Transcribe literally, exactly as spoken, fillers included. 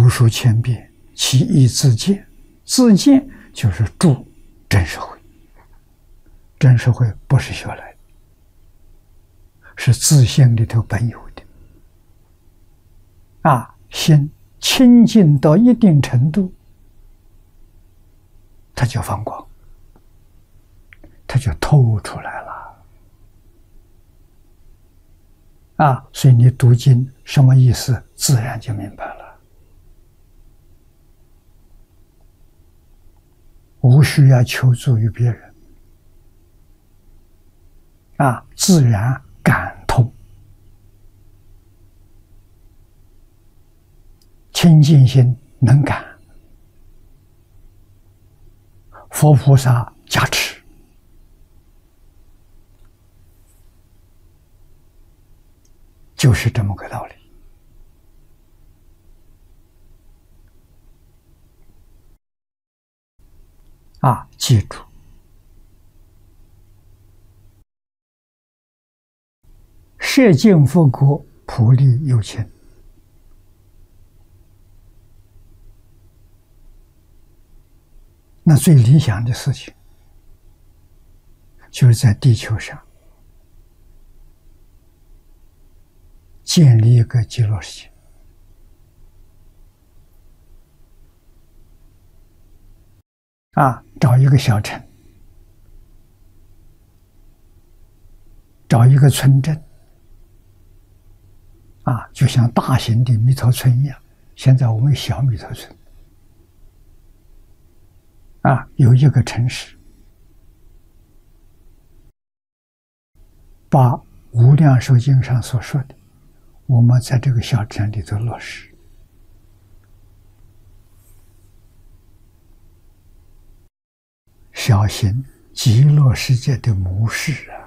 读书千遍，其义自见。自见就是助真社会。真社会不是学来的，是自性里头本有的。啊，心清净到一定程度，它就放光，它就透出来了。啊，所以你读经什么意思，自然就明白了，无需要求助于别人。啊，自然感通。清净心能感，佛菩萨加持，就是这么个道理。啊，记住，摄尽佛国，普利有情。那最理想的事情，就是在地球上建立一个极乐世界。啊，找一个小城，找一个村镇，啊，就像大型的弥陀村一样。现在我们小弥陀村，啊，有一个城市，把《无量寿经》上所说的，我们在这个小城里头落实。小型极乐世界的模式啊！